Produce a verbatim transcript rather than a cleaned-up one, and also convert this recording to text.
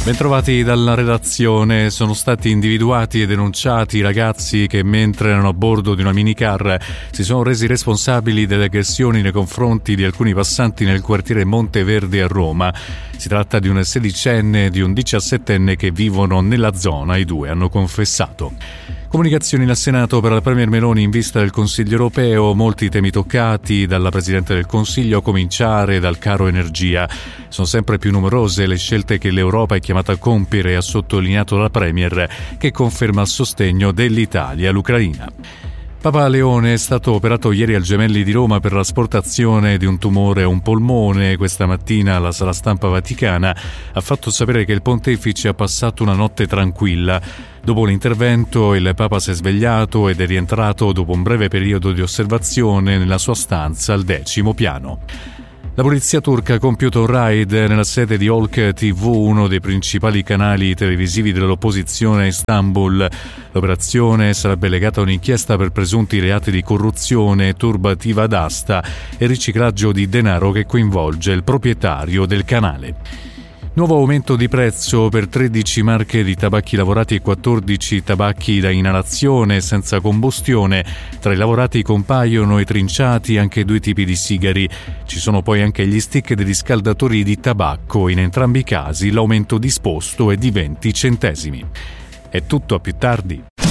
Bentrovati dalla redazione. Sono stati individuati e denunciati i ragazzi che, mentre erano a bordo di una minicar, si sono resi responsabili delle aggressioni nei confronti di alcuni passanti nel quartiere Monteverde a Roma. Si tratta di un sedicenne e di un diciassettenne che vivono nella zona. I due hanno confessato. Comunicazioni al Senato per la Premier Meloni in vista del Consiglio europeo, molti temi toccati dalla Presidente del Consiglio, a cominciare dal caro energia. Sono sempre più numerose le scelte che l'Europa è chiamata a compiere, ha sottolineato la Premier, che conferma il sostegno dell'Italia all'Ucraina. Papa Leone è stato operato ieri al Gemelli di Roma per l'asportazione di un tumore a un polmone. Questa mattina la Sala Stampa Vaticana ha fatto sapere che il pontefice ha passato una notte tranquilla. Dopo l'intervento il Papa si è svegliato ed è rientrato dopo un breve periodo di osservazione nella sua stanza al decimo piano. La polizia turca ha compiuto un raid nella sede di Halk T V, uno dei principali canali televisivi dell'opposizione a Istanbul. L'operazione sarebbe legata a un'inchiesta per presunti reati di corruzione, turbativa d'asta e riciclaggio di denaro che coinvolge il proprietario del canale. Nuovo aumento di prezzo per tredici marche di tabacchi lavorati e quattordici tabacchi da inalazione senza combustione. Tra i lavorati compaiono i trinciati e anche due tipi di sigari. Ci sono poi anche gli stick dei riscaldatori di tabacco. In entrambi i casi l'aumento disposto è di venti centesimi. È tutto, a più tardi.